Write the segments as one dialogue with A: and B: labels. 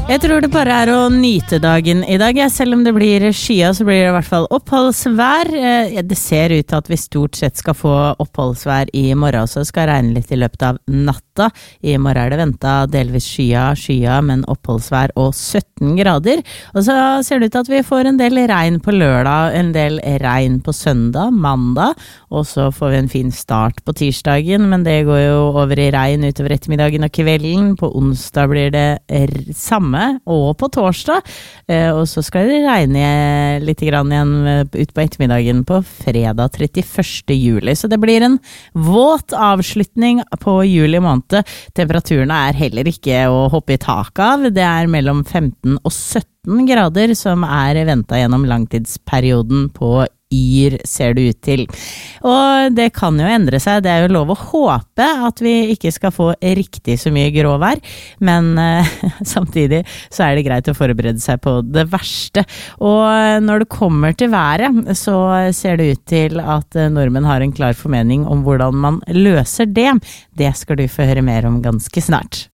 A: Jeg tror det bare å nyte dagen I dag. Selv om det blir skya, så blir det I hvert fall oppholdsvær. Det ser ut til at vi stort sett skal få oppholdsvær I morgen også. Det skal regne litt I løpet av natta. I morgen det ventet delvis skya, men oppholdsvær og 17 grader. Og så ser det ut til at vi får en del regn på lørdag, en del regn på søndag, mandag, og så får vi en fin start på tirsdagen, men det går jo over I regn utover ettermiddagen og kvelden. På onsdag blir det samme og på torsdag, og så skal det regne litt grann igjen ut på ettermiddagen på fredag 31. juli, så det blir en våt avslutning på juli måned. Temperaturene heller ikke å hoppe I tak av, det mellom 15 og 17 grader som ventet gjennom langtidsperioden på Yr ser det ut til. Og det kan jo endre seg, det jo lov å håpe at vi ikke skal få riktig så mye gråvær, men samtidig så det greit å forberede seg på det verste. Og når det kommer til været, så ser det ut til at nordmenn har en klar formening om hvordan man løser det. Det skal du få høre mer om ganske snart.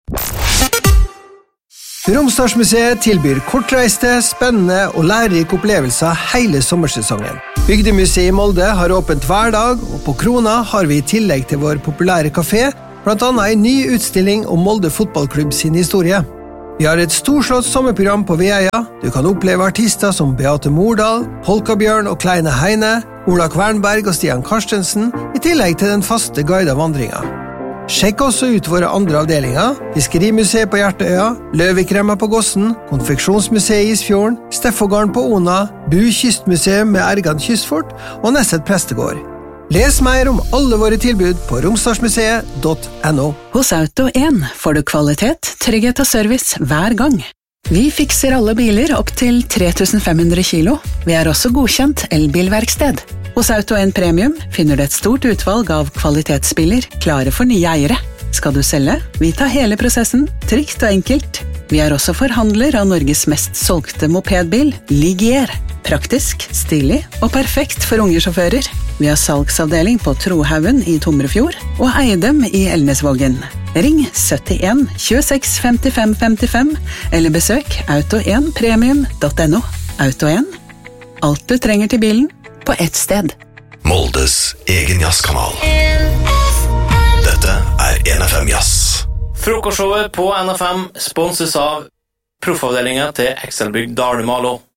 B: Romsdalsmuseet tilbyr kortreiste, spennende og lærerike opplevelser hele sommersesongen. Bygdemuseet I Molde har åpent hver dag, og på Krona har vi I tillegg til vår populære kafé, blant annet en ny utstilling om Molde fotballklubb sin historie. Vi har et storslått sommerprogram på Veia. Du kan oppleve artister som Beate Mordal, Polkabjørn og Kleine Heine, Ola Kvernberg og Stian Karstensen, I tillegg til den faste guidede vandringen. Sjekk også ut våre andre avdelinger, Fiskerimuseet på Hjertøya, Løvikremma på Gossen, Konfeksjonsmuseet I Isfjorden, Steffågarden på Ona, Bu Kystmuseum med Ergan Kystfort og Nesset Prestegård. Les mer om alle våre tilbud på romsdalsmuseet.no.
C: Hos Auto1 får du kvalitet, trygghet og service hver gang. Vi fikser alle biler opp til 3500 kilo. Vi også godkjent elbilverksted. Hos Auto1 Premium finner du et stort utvalg av kvalitetsbiler klare for nye eiere. Skal du selge? Vi tar hele prosessen, trygt og enkelt. Vi også forhandler av Norges mest solgte mopedbil, Ligier. Praktisk, stilig og perfekt for unge sjåfører. Vi har salgsavdeling på Trohaugen I Tomrefjord og Eidem I Elnesvågen. Ring 71 26 55 55 eller besøk auto1premium.no. Auto1. Alt du trenger til bilen på ett sted.
D: Moldes egen jazzkanal. Dette NFM Jazz.
E: Frokostshowet på NFM sponses av proffavdelingen til Excelbygg Dalmalo.